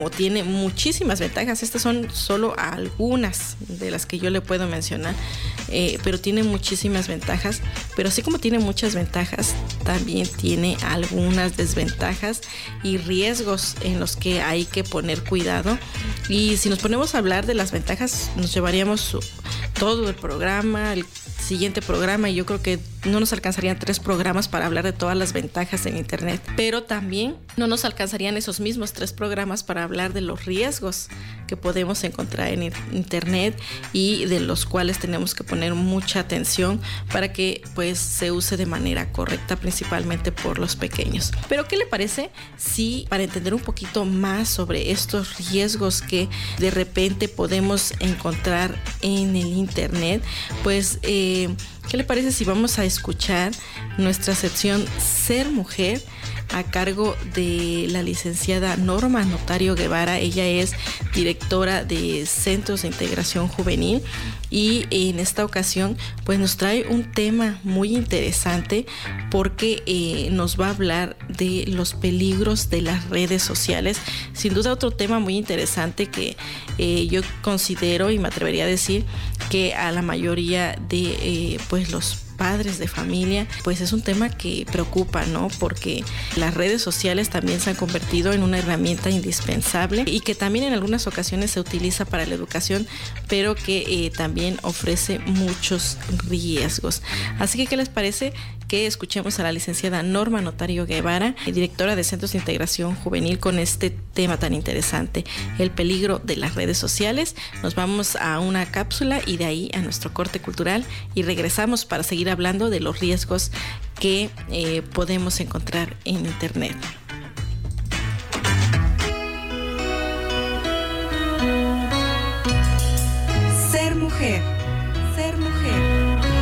o tiene muchísimas ventajas. Estas son solo algunas de las que yo le puedo mencionar, pero tiene muchísimas ventajas. Pero así como tiene muchas ventajas, también tiene algunas desventajas y riesgos en los que hay que poner cuidado. Y si nos ponemos a hablar de las ventajas, nos llevaríamos todo el programa, el siguiente programa, y yo creo que no nos alcanzarían 3 programas para hablar de todas las ventajas en Internet, pero también no nos alcanzarían esos mismos 3 programas para hablar de los riesgos que podemos encontrar en Internet y de los cuales tenemos que poner mucha atención para que pues se use de manera correcta, principalmente por los pequeños. Pero ¿qué le parece si, para entender un poquito más sobre estos riesgos que de repente podemos encontrar en el Internet, pues ¿qué le parece si vamos a escuchar nuestra sección Ser Mujer a cargo de la licenciada Norma Notario Guevara? Ella es directora de Centros de Integración Juvenil y en esta ocasión pues nos trae un tema muy interesante porque nos va a hablar de los peligros de las redes sociales. Sin duda otro tema muy interesante que yo considero y me atrevería a decir que a la mayoría de pues los padres de familia, pues es un tema que preocupa, ¿no? Porque las redes sociales también se han convertido en una herramienta indispensable y que también en algunas ocasiones se utiliza para la educación, pero que también ofrece muchos riesgos. Así que, ¿qué les parece que escuchemos a la licenciada Norma Notario Guevara, directora de Centros de Integración Juvenil, con este tema tan interesante, el peligro de las redes sociales? Nos vamos a una cápsula y de ahí a nuestro corte cultural y regresamos para seguir hablando de los riesgos que podemos encontrar en Internet. Ser mujer, ser mujer.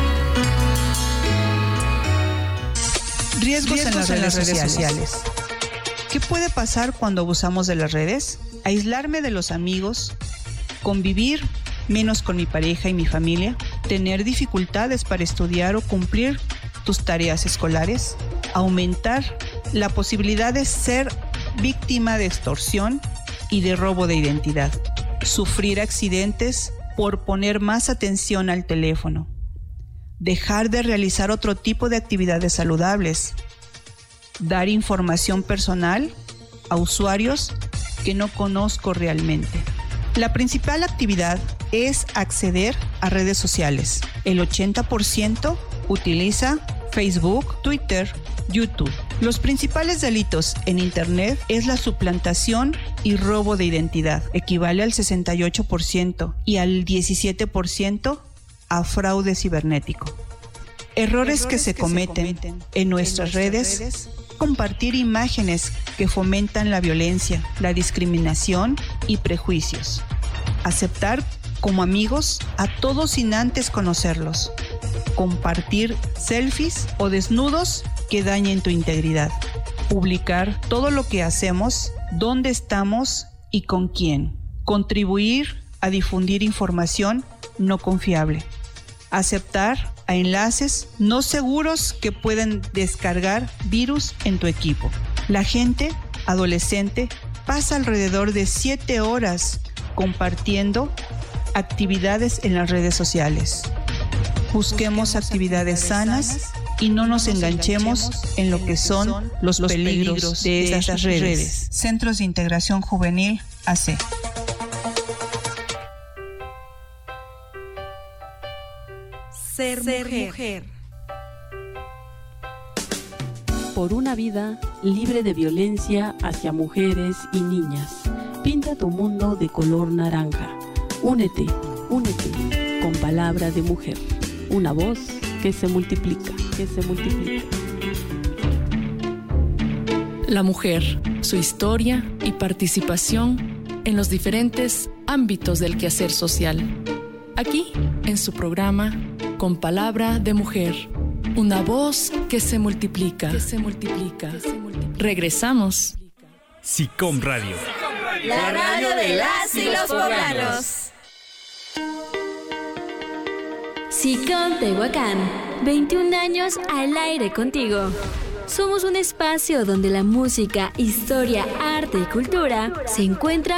Riesgos en las redes sociales. ¿Qué puede pasar cuando abusamos de las redes? Aislarme de los amigos, convivir menos con mi pareja y mi familia, tener dificultades para estudiar o cumplir tus tareas escolares, aumentar la posibilidad de ser víctima de extorsión y de robo de identidad, sufrir accidentes por poner más atención al teléfono, dejar de realizar otro tipo de actividades saludables, dar información personal a usuarios que no conozco realmente. La principal actividad es acceder a redes sociales. El 80% utiliza Facebook, Twitter, YouTube. Los principales delitos en Internet es la suplantación y robo de identidad. Equivale al 68% y al 17% a fraude cibernético. Errores que se cometen en nuestras redes: compartir imágenes que fomentan la violencia, la discriminación y prejuicios. Aceptar como amigos a todos sin antes conocerlos. Compartir selfies o desnudos que dañen tu integridad. Publicar todo lo que hacemos, dónde estamos y con quién. Contribuir a difundir información no confiable. Aceptar a enlaces no seguros que pueden descargar virus en tu equipo. La gente adolescente pasa alrededor de 7 horas compartiendo actividades en las redes sociales. Busquemos actividades sanas y no nos enganchemos en lo que son los peligros de estas redes. Centros de Integración Juvenil, AC. Ser mujer. Por una vida libre de violencia hacia mujeres y niñas. Pinta tu mundo de color naranja. Únete, únete con palabra de mujer. Una voz que se multiplica, que se multiplica. La mujer, su historia y participación en los diferentes ámbitos del quehacer social. Aquí, en su programa, Con Palabra de Mujer, una voz que se multiplica, que se multiplica, que se multiplica. Regresamos. SICOM Radio. La radio de las y los poblanos. SICOM Tehuacán, 21 años al aire contigo. Somos un espacio donde la música, historia, arte y cultura se encuentran